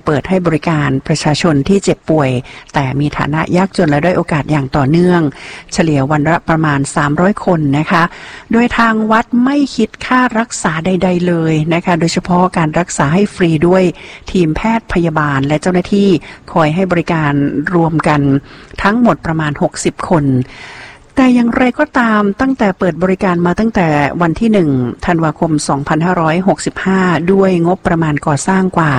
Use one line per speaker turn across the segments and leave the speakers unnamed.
เปิดให้บริการประชาชนที่เจ็บป่วยแต่มีฐานะยากจนและด้อยโอกาสอย่างต่อเนื่องเฉลี่ยวันละประมาณ300คนนะคะโดยทางวัดไม่คิดค่ารักษาใดๆเลยนะคะโดยเฉพาะการรักษาให้ฟรีด้วยทีมแพทย์พยาบาลและเจ้าหน้าที่คอยให้บริการรวมกันทั้งหมดประมาณ60คนแต่อย่างไรก็ตามตั้งแต่เปิดบริการมาตั้งแต่วันที่1ธันวาคม2565ด้วยงบประมาณก่อสร้างกว่า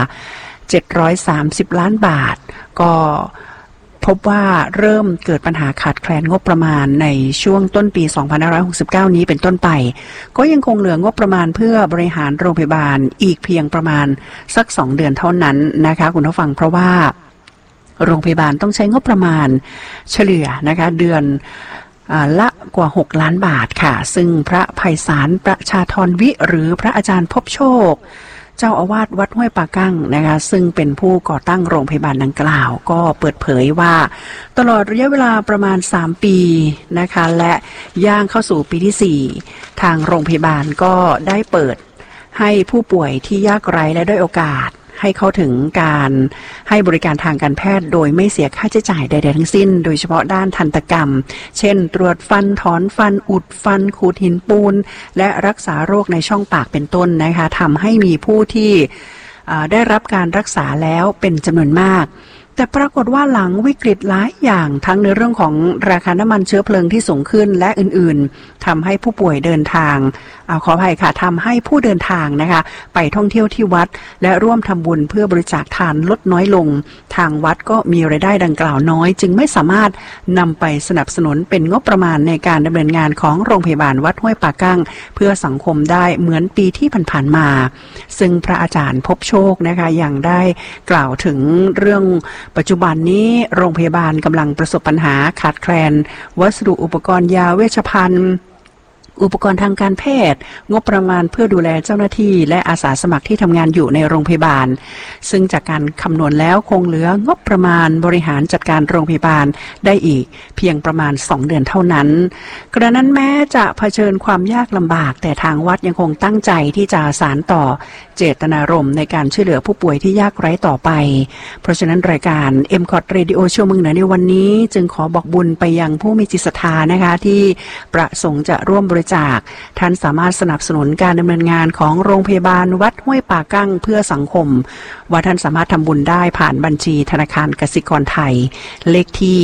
730ล้านบาทก็พบว่าเริ่มเกิดปัญหาขาดแคลนงบประมาณในช่วงต้นปี2569นี้เป็นต้นไปก็ยังคงเหลืองบประมาณเพื่อบริหารโรงพยาบาลอีกเพียงประมาณสัก2เดือนเท่านั้นนะคะคุณผู้ฟังเพราะว่าโรงพยาบาลต้องใช้งบประมาณเฉลี่ยนะคะเดือนละกว่า6ล้านบาทค่ะซึ่งพระไพศาลประชาธรวิหรือพระอาจารย์พบโชคเจ้าอาวาสวัดห้วยป่ากั้งนะคะซึ่งเป็นผู้ก่อตั้งโรงพยาบาลดังกล่าวก็เปิดเผยว่าตลอดระยะเวลาประมาณ3ปีนะคะและย่างเข้าสู่ปีที่4ทางโรงพยาบาลก็ได้เปิดให้ผู้ป่วยที่ยากไร้และด้อยโอกาสให้เข้าถึงการให้บริการทางการแพทย์โดยไม่เสียค่าใช้จ่ายใดๆทั้งสิ้นโดยเฉพาะด้านทันตกรรมเช่นตรวจฟันถอนฟันอุดฟันขูดหินปูนและรักษาโรคในช่องปากเป็นต้นนะคะทำให้มีผู้ที่ได้รับการรักษาแล้วเป็นจำนวนมากแต่ปรากฏว่าหลังวิกฤตหลายอย่างทั้งในเรื่องของราคาน้ำมันเชื้อเพลิงที่สูงขึ้นและอื่นๆทำให้ผู้ป่วยเดินทางขออภัยค่ะทำให้ผู้เดินทางนะคะไปท่องเที่ยวที่วัดและร่วมทำบุญเพื่อบริจาคทานลดน้อยลงทางวัดก็มีรายได้ดังกล่าวน้อยจึงไม่สามารถนำไปสนับสนุนเป็นงบประมาณในการดำเนินงานของโรงพยาบาลวัดห้วยป่ากั้งเพื่อสังคมได้เหมือนปีที่ผ่านๆมาซึ่งพระอาจารย์พบโชคนะคะยังได้กล่าวถึงเรื่องปัจจุบันนี้โรงพยาบาลกำลังประสบปัญหาขาดแคลนวัสดุอุปกรณ์ยาเวชภัณฑ์อุปกรณ์ทางการแพทย์งบประมาณเพื่อดูแลเจ้าหน้าที่และอาสาสมัครที่ทำงานอยู่ในโรงพยาบาลซึ่งจากการคำนวณแล้วคงเหลืองบประมาณบริหารจัดการโรงพยาบาลได้อีกเพียงประมาณ2เดือนเท่านั้นกระนั้นแม้จะเผชิญความยากลำบากแต่ทางวัดยังคงตั้งใจที่จะสานต่อเจตนารมณ์ในการช่วยเหลือผู้ป่วยที่ยากไร้ต่อไปเพราะฉะนั้นรายการ MCOT Radio ชั่วโมงเหนือในวันนี้จึงขอบอกบุญไปยังผู้มีจิตศรัทธานะคะที่ประสงค์จะร่วมบริจาคท่านสามารถสนับสนุนการดำเนินงานของโรงพยาบาลวัดห้วยป่ากั้งเพื่อสังคมว่าท่านสามารถทำบุญได้ผ่านบัญชีธนาคารกสิกรไทยเลขที่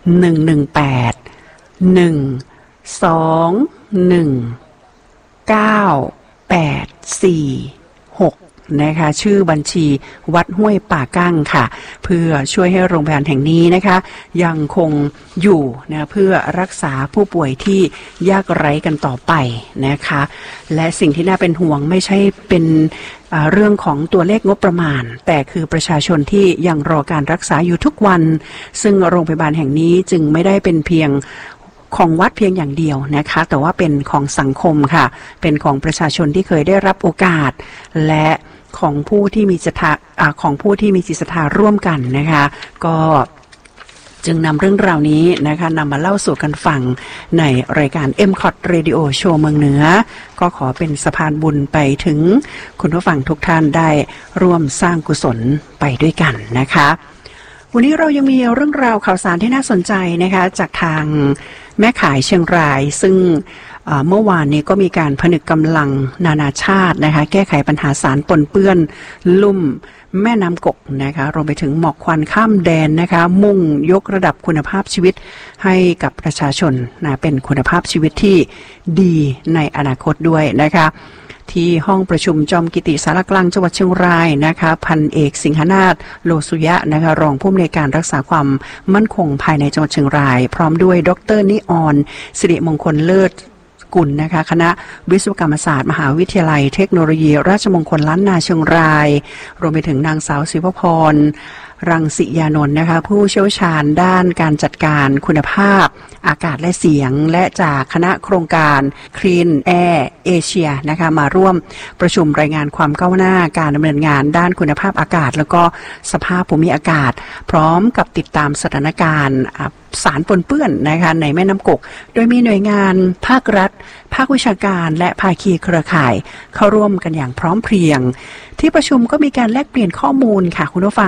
118-121-984-6นะคะชื่อบัญชีวัดห้วยป่ากั้งค่ะเพื่อช่วยให้โรงพยาบาลแห่งนี้นะคะยังคงอยู่นะเพื่อรักษาผู้ป่วยที่ยากไร้กันต่อไปนะคะและสิ่งที่น่าเป็นห่วงไม่ใช่เป็นเรื่องของตัวเลขงบประมาณแต่คือประชาชนที่ยังรอการรักษาอยู่ทุกวันซึ่งโรงพยาบาลแห่งนี้จึงไม่ได้เป็นเพียงของวัดเพียงอย่างเดียวนะคะแต่ว่าเป็นของสังคมค่ะเป็นของประชาชนที่เคยได้รับโอกาสและของผู้ที่มีจิตศรัทธาร่วมกันนะคะก็จึงนำเรื่องราวนี้นะคะนำมาเล่าสู่กันฟังในรายการ MCOT Radio โชว์เมืองเหนือก็ขอเป็นสะพานบุญไปถึงคุณผู้ฟังทุกท่านได้ร่วมสร้างกุศลไปด้วยกันนะคะวันนี้เรายังมีเรื่องราวข่าวสารที่น่าสนใจนะคะจากทางแม่ข่ายเชียงรายซึ่งเมื่อวานนี้ก็มีการผนึกกำลังนานาชาตินะคะแก้ไขปัญหาสารปนเปื้อนลุ่มแม่น้ำกกนะคะรวมไปถึงหมอกควันข้ามแดนนะคะมุ่งยกระดับคุณภาพชีวิตให้กับประชาชนนะเป็นคุณภาพชีวิตที่ดีในอนาคตด้วยนะคะที่ห้องประชุมจอมกิติสารกลางจังหวัดเชียงรายนะคะพันเอกสิงหนาถโลสุยะนะคะรองผู้อำนวยการรักษาความมั่นคงภายในจังหวัดเชียงรายพร้อมด้วยดร.นิออนสิริมงคลเลิศกุลนะคะคณะวิศวกรรมศาสตร์มหาวิทยาลัยเทคโนโลยีราชมงคลล้านนาเชียงรายรวมไปถึงนางสาวศิวพรรังสิยานนท์นะคะผู้เชี่ยวชาญด้านการจัดการคุณภาพอากาศและเสียงและจากคณะโครงการ Clean Air Asia นะคะมาร่วมประชุมรายงานความก้าวหน้าการดำเนินงานด้านคุณภาพอากาศแล้วก็สภาพภูมิอากาศพร้อมกับติดตามสถานการณ์สารปนเปื้อนนะคะในแม่น้ำกกโดยมีหน่วยงานภาครัฐภาควิชาการและภาคีเครือข่ายเข้าร่วมกันอย่างพร้อมเพรียงที่ประชุมก็มีการแลกเปลี่ยนข้อมูลค่ะคุณผู้ฟัง